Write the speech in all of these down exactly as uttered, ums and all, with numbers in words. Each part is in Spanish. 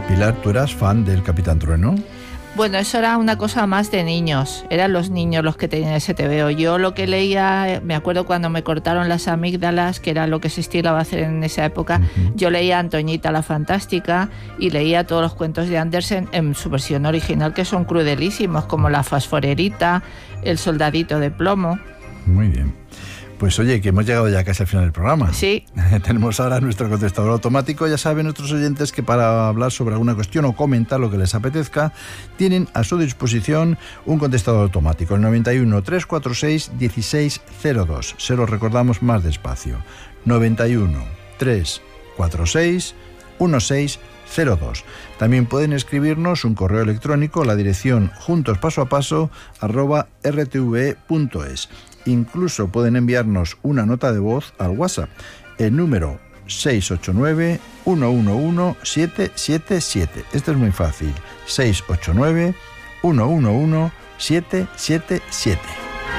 Pilar, ¿tú eras fan del Capitán Trueno? Bueno, eso era una cosa más de niños, eran los niños los que tenían ese tebeo. Yo lo que leía, me acuerdo cuando me cortaron las amígdalas, que era lo que se estilaba hacer en esa época, uh-huh. Yo leía Antoñita la Fantástica y leía todos los cuentos de Andersen en su versión original, que son crudelísimos, como La Fosforerita, El Soldadito de Plomo. Muy bien. Pues oye, que hemos llegado ya casi al final del programa. Sí. Tenemos ahora nuestro contestador automático. Ya saben nuestros oyentes que para hablar sobre alguna cuestión o comentar lo que les apetezca, tienen a su disposición un contestador automático, el noventa y uno, trescientos cuarenta y seis, dieciséis cero dos. Se lo recordamos más despacio. noventa y uno, trescientos cuarenta y seis, dieciséis cero dos. También pueden escribirnos un correo electrónico a la dirección juntospasoapaso arroba r t v punto es. Incluso pueden enviarnos una nota de voz al WhatsApp, el número seis ocho nueve, uno uno uno, siete siete siete. Este es muy fácil, seis ocho nueve, uno uno uno, siete siete siete.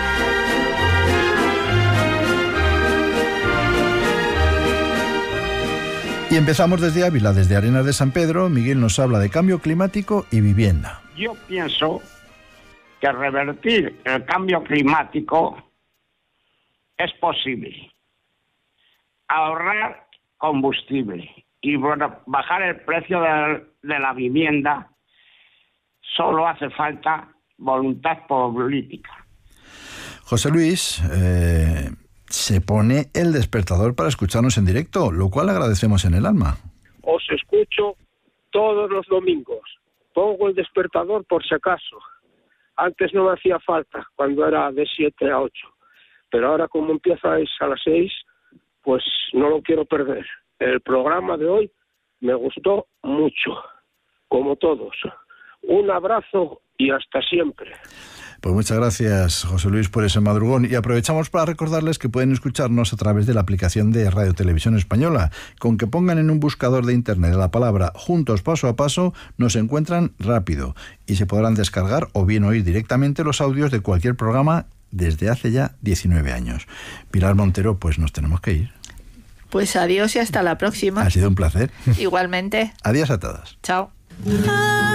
Y empezamos desde Ávila, desde Arenas de San Pedro. Miguel nos habla de cambio climático y vivienda. Yo pienso que revertir el cambio climático es posible. Ahorrar combustible y bueno, bajar el precio de, de la vivienda solo hace falta voluntad política. José Luis, eh, se pone el despertador para escucharnos en directo, lo cual agradecemos en el alma. Os escucho todos los domingos. Pongo el despertador por si acaso. Antes no me hacía falta, cuando era de siete a ocho. Pero ahora como empiezais a las seis, pues no lo quiero perder. El programa de hoy me gustó mucho, como todos. Un abrazo y hasta siempre. Pues muchas gracias, José Luis, por ese madrugón. Y aprovechamos para recordarles que pueden escucharnos a través de la aplicación de Radio Televisión Española. Con que pongan en un buscador de internet la palabra Juntos Paso a Paso, nos encuentran rápido y se podrán descargar o bien oír directamente los audios de cualquier programa desde hace ya diecinueve años. Pilar Montero, pues nos tenemos que ir. Pues adiós y hasta la próxima. Ha sido un placer. Igualmente. Adiós a todos. Chao.